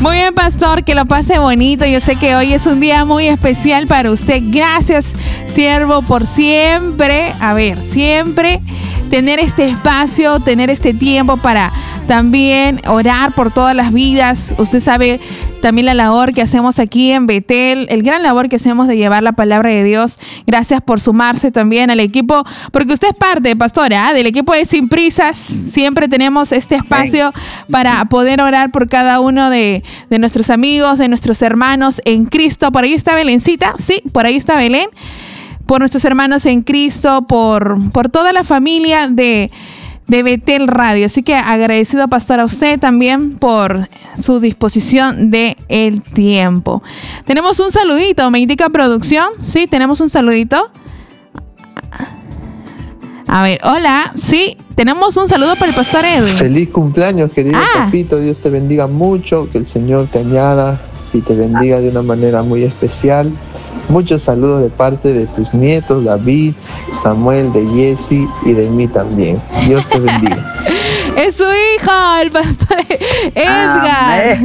Muy bien, pastor, que lo pase bonito. Yo sé que hoy es un día muy especial para usted. Gracias, siervo, por siempre tener este espacio, tener este tiempo para también orar por todas las vidas. Usted sabe también la labor que hacemos aquí en Betel, el gran labor que hacemos de llevar la palabra de Dios. Gracias por sumarse también al equipo, porque usted es parte, pastora, del equipo de Sin Prisas. Siempre tenemos este espacio para poder orar por cada uno de nuestros amigos, de nuestros hermanos en Cristo. Por ahí está Belencita, sí, por ahí está Belén. Por nuestros hermanos en Cristo, por toda la familia de Betel Radio. Así que agradecido, pastor, a usted también por su disposición de el tiempo. Tenemos un saludito, me indica producción. Sí, tenemos un saludito. A ver, hola, sí, tenemos un saludo para el pastor Edwin. Feliz cumpleaños, querido papito, Dios te bendiga mucho, que el Señor te añada y te bendiga de una manera muy especial. Muchos saludos de parte de tus nietos, David, Samuel, de Jessy y de mí también. Dios te bendiga. Es su hijo, el pastor Edgar.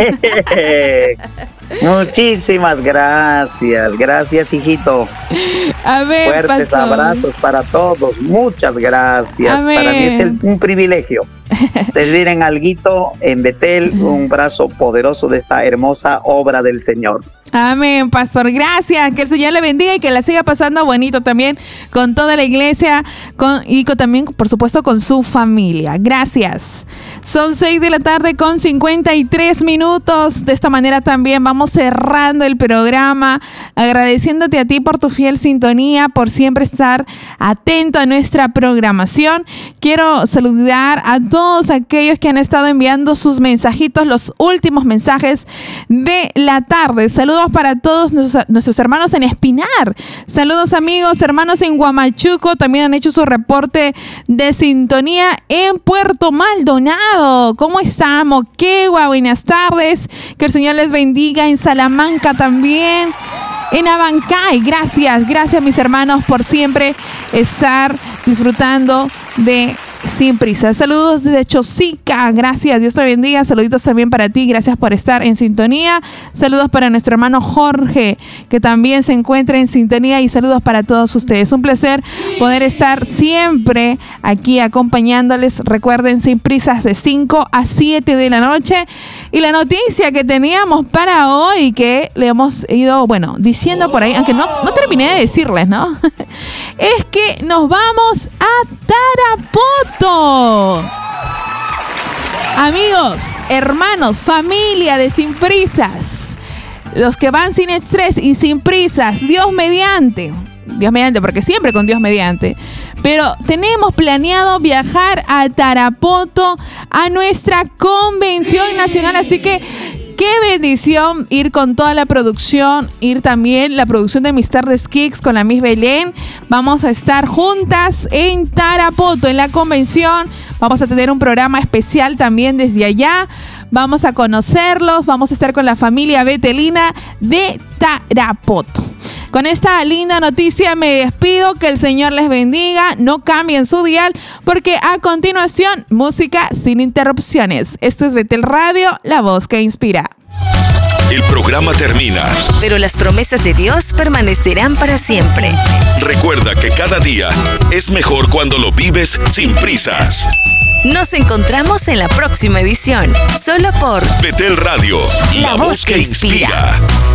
Muchísimas gracias. Gracias, hijito. Amén, fuertes pastor. Abrazos para todos. Muchas gracias. Amén. Para mí es un privilegio servir en Alguito, en Betel, un brazo poderoso de esta hermosa obra del Señor. Amén, pastor. Gracias. Que el Señor le bendiga y que la siga pasando bonito también con toda la iglesia también, por supuesto, con su familia. Gracias. Son 6 de la tarde con 53 minutos. De esta manera también vamos cerrando el programa, agradeciéndote a ti por tu fiel sintonía, por siempre estar atento a nuestra programación. Quiero saludar a todos aquellos que han estado enviando sus mensajitos, los últimos mensajes de la tarde. Saludos para todos nuestros hermanos en Espinar. Saludos, amigos, hermanos en Huamachuco. También han hecho su reporte de sintonía en Puerto Maldonado. ¿Cómo estamos? Moquegua, buenas tardes. Que el Señor les bendiga. En Salamanca también. En Abancay, gracias mis hermanos por siempre estar disfrutando de Sin Prisa. Saludos desde Chosica, gracias, Dios te bendiga. Saluditos también para ti, gracias por estar en sintonía. Saludos para nuestro hermano Jorge, que también se encuentra en sintonía, y saludos para todos ustedes. Un placer poder estar siempre aquí acompañándoles. Recuerden, Sin Prisas de 5 a 7 de la noche. Y la noticia que teníamos para hoy, que le hemos ido, diciendo por ahí, aunque no terminé de decirles, ¿no? Es que nos vamos a Tarapoto. Amigos, hermanos, familia de Sin Prisas, los que van sin estrés y sin prisas, Dios mediante, porque siempre con Dios mediante. Pero tenemos planeado viajar a Tarapoto a nuestra convención nacional, así que qué bendición ir con toda la producción, ir también la producción de Mis Tardes Kicks con la Miss Belén. Vamos a estar juntas en Tarapoto, en la convención. Vamos a tener un programa especial también desde allá. Vamos a conocerlos, vamos a estar con la familia betelina de Tarapoto. Con esta linda noticia me despido, que el Señor les bendiga, no cambien su dial, porque a continuación, música sin interrupciones. Esto es Betel Radio, la voz que inspira. El programa termina, pero las promesas de Dios permanecerán para siempre. Recuerda que cada día es mejor cuando lo vives sin prisas. Nos encontramos en la próxima edición, solo por Betel Radio, la voz que inspira.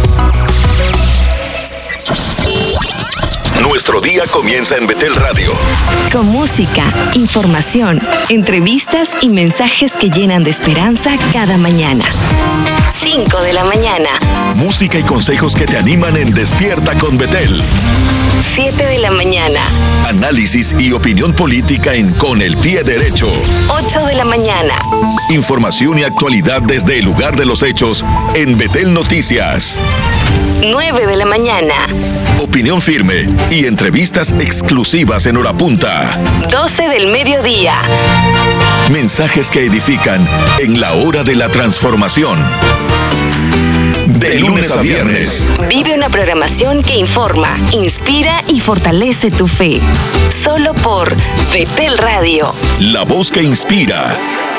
Nuestro día comienza en Betel Radio. Con música, información, entrevistas y mensajes que llenan de esperanza cada mañana. 5 de la mañana. Música y consejos que te animan en Despierta con Betel. 7 de la mañana. Análisis y opinión política en Con el Pie Derecho. 8 de la mañana. Información y actualidad desde el lugar de los hechos en Betel Noticias. 9 de la mañana. Opinión firme y entrevistas exclusivas en hora punta. 12 del mediodía. Mensajes que edifican en la hora de la transformación. De lunes a viernes. Vive una programación que informa, inspira y fortalece tu fe. Solo por Betel Radio. La voz que inspira.